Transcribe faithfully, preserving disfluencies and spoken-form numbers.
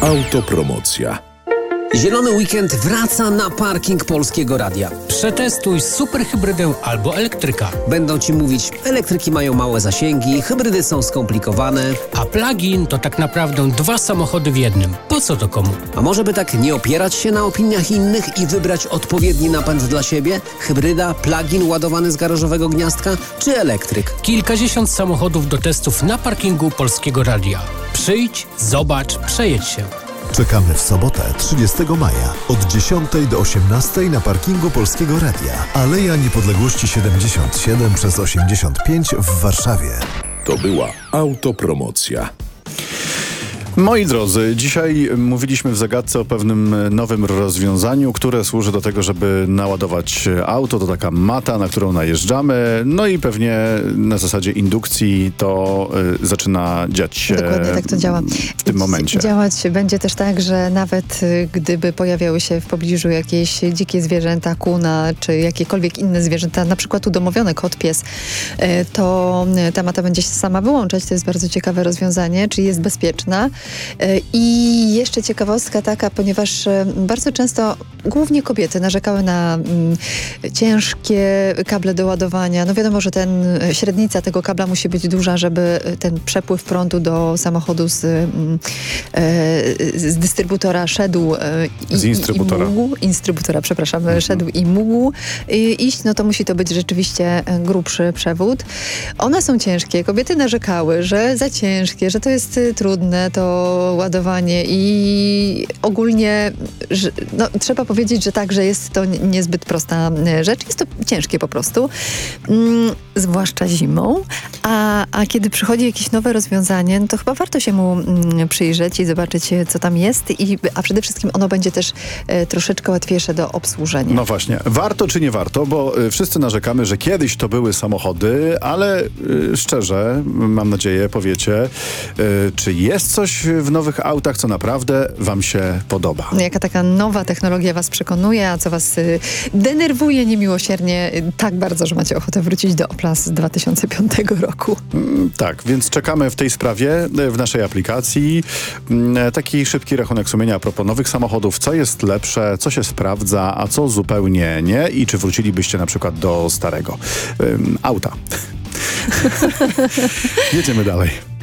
Autopromocja. Zielony weekend wraca na parking Polskiego Radia. Przetestuj superhybrydę albo elektryka. Będą Ci mówić, elektryki mają małe zasięgi, hybrydy są skomplikowane. A plug-in to tak naprawdę dwa samochody w jednym. Po co to komu? A może by tak nie opierać się na opiniach innych i wybrać odpowiedni napęd dla siebie? Hybryda, plug-in ładowany z garażowego gniazdka czy elektryk? Kilkadziesiąt samochodów do testów na parkingu Polskiego Radia. Przyjdź, zobacz, przejedź się. Czekamy w sobotę, trzydziestego maja od dziesiątej do osiemnastej na parkingu Polskiego Radia. Aleja Niepodległości siedemdziesiąt siedem przez osiemdziesiąt pięć w Warszawie. To była autopromocja. Moi drodzy, dzisiaj mówiliśmy w zagadce o pewnym nowym rozwiązaniu, które służy do tego, żeby naładować auto. To taka mata, na którą najeżdżamy. No i pewnie na zasadzie indukcji to y, zaczyna dziać się. Dokładnie tak to działa. W tym momencie. Działać będzie też tak, że nawet y, gdyby pojawiały się w pobliżu jakieś dzikie zwierzęta, kuna, czy jakiekolwiek inne zwierzęta, na przykład udomowione kot, pies, y, to y, ta mata będzie się sama wyłączać. To jest bardzo ciekawe rozwiązanie, czyli jest bezpieczna. I jeszcze ciekawostka taka, ponieważ bardzo często głównie kobiety narzekały na mm, ciężkie kable do ładowania. No wiadomo, że ten, średnica tego kabla musi być duża, żeby ten przepływ prądu do samochodu z, mm, z dystrybutora szedł i, z instrybutora. i mógł, instrybutora, przepraszam, mhm. szedł i mógł iść, no to musi to być rzeczywiście grubszy przewód. One są ciężkie. Kobiety narzekały, że za ciężkie, że to jest trudne, to ładowanie i ogólnie że, no, trzeba powiedzieć, że tak, że jest to niezbyt prosta rzecz. Jest to ciężkie po prostu, mm, zwłaszcza zimą, a, a kiedy przychodzi jakieś nowe rozwiązanie, no to chyba warto się mu mm, przyjrzeć i zobaczyć, co tam jest, i, a przede wszystkim ono będzie też e, troszeczkę łatwiejsze do obsłużenia. No właśnie, warto czy nie warto, bo y, wszyscy narzekamy, że kiedyś to były samochody, ale y, szczerze, mam nadzieję, powiecie, y, czy jest coś w nowych autach, co naprawdę wam się podoba? Jaka taka nowa technologia was przekonuje, a co was y, denerwuje niemiłosiernie y, tak bardzo, że macie ochotę wrócić do Opla z dwa tysiące piątego roku? Mm, tak, więc czekamy w tej sprawie y, w naszej aplikacji. Y, taki szybki rachunek sumienia a propos nowych samochodów. Co jest lepsze, co się sprawdza, a co zupełnie nie i czy wrócilibyście na przykład do starego y, auta. Jedziemy dalej.